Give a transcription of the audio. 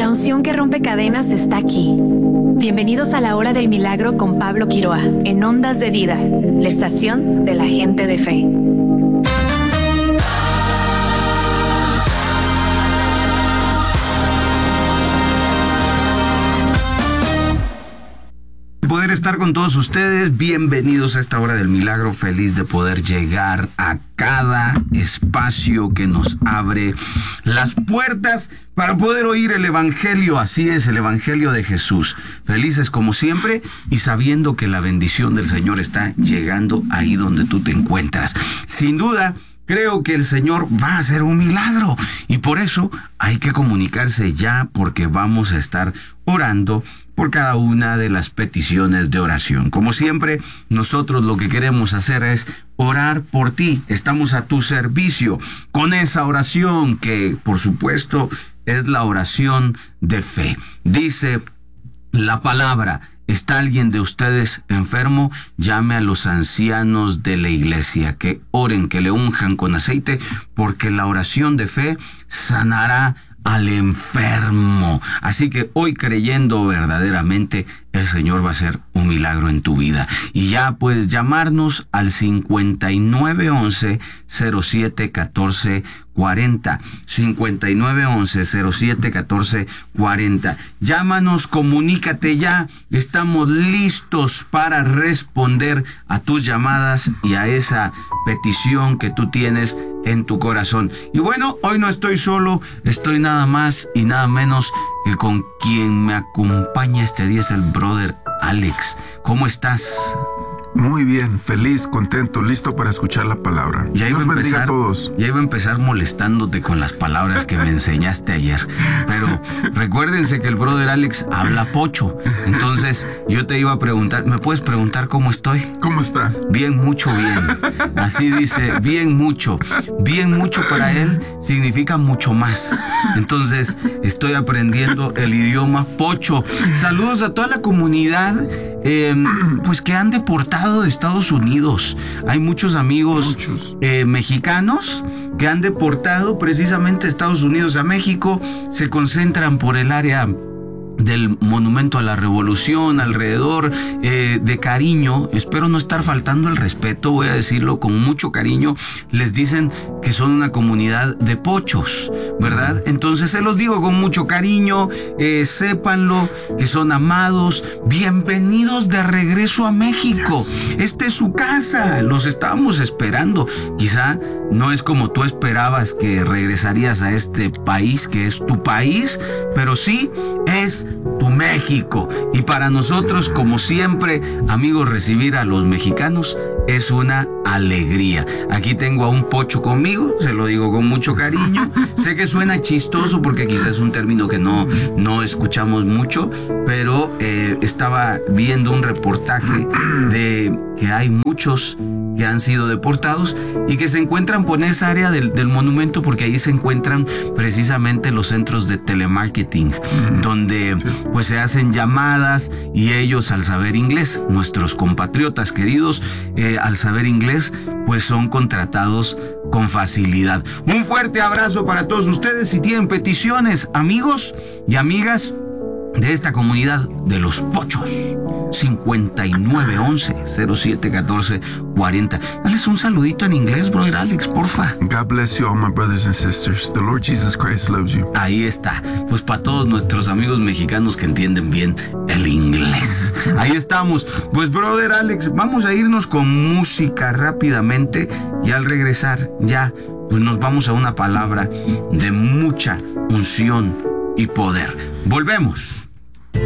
La unción que rompe cadenas está aquí. Bienvenidos a la Hora del Milagro con Pablo Quiroa, en Ondas de Vida, la estación de la gente de fe. Poder estar con todos ustedes, bienvenidos a esta Hora del Milagro, feliz de poder llegar a cada espacio que nos abre las puertas para poder oír el Evangelio, así es, el Evangelio de Jesús. Felices como siempre y sabiendo que la bendición del Señor está llegando ahí donde tú te encuentras. Sin duda, creo que el Señor va a hacer un milagro y por eso hay que comunicarse ya, porque vamos a estar orando por cada una de las peticiones de oración. Como siempre, nosotros lo que queremos hacer es orar por ti. Estamos a tu servicio con esa oración que, por supuesto, es la oración de fe. Dice la palabra: ¿está alguien de ustedes enfermo? Llame a los ancianos de la iglesia, que oren, que le unjan con aceite, porque la oración de fe sanará al enfermo. Así que hoy, creyendo verdaderamente, el Señor va a hacer un milagro en tu vida. Y ya puedes llamarnos al 5911-071440. 5911-071440. Llámanos, comunícate ya. Estamos listos para responder a tus llamadas y a esa petición que tú tienes en tu corazón. Y bueno, hoy no estoy solo, estoy nada más y nada menos que con quien me acompaña este día, es el brother Alex. ¿Cómo estás? Muy bien, feliz, contento, listo para escuchar la palabra. Dios bendiga a todos. Ya iba a empezar molestándote con las palabras que me enseñaste ayer, pero recuérdense que el brother Alex habla pocho. Entonces yo te iba a preguntar, ¿me puedes preguntar cómo estoy? ¿Cómo está? Bien, mucho bien. Así dice, bien mucho. Bien mucho para él significa mucho más. Entonces estoy aprendiendo el idioma pocho. Saludos a toda la comunidad pues que han deportado de Estados Unidos. Hay muchos amigos mexicanos que han deportado precisamente de Estados Unidos a México. Se concentran por el área del Monumento a la Revolución, alrededor de cariño. Espero no estar faltando el respeto, voy a decirlo con mucho cariño. Les dicen que son una comunidad de pochos, ¿verdad? Entonces se los digo con mucho cariño, sépanlo, que son amados. Bienvenidos de regreso a México. Esta es su casa, los estábamos esperando. Quizá no es como tú esperabas que regresarías a este país, que es tu país, pero sí es tu México. Y para nosotros, como siempre, amigos, recibir a los mexicanos es una alegría. Aquí tengo a un pocho conmigo, se lo digo con mucho cariño. Sé que suena chistoso porque quizás es un término que no escuchamos mucho, pero estaba viendo un reportaje de que hay muchos que han sido deportados y que se encuentran por esa área del monumento, porque ahí se encuentran precisamente los centros de telemarketing, donde pues se hacen llamadas y ellos, al saber inglés, nuestros compatriotas queridos, al saber inglés, pues son contratados con facilidad. Un fuerte abrazo para todos ustedes. Si tienen peticiones, amigos y amigas de esta comunidad de los pochos, 5911-071440. Dales un saludito en inglés, brother Alex, porfa. God bless you all, my brothers and sisters. The Lord Jesus Christ loves you. Ahí está. Pues para todos nuestros amigos mexicanos que entienden bien el inglés. Ahí estamos. Pues, brother Alex, vamos a irnos con música rápidamente y al regresar ya, pues nos vamos a una palabra de mucha unción y poder. Volvemos.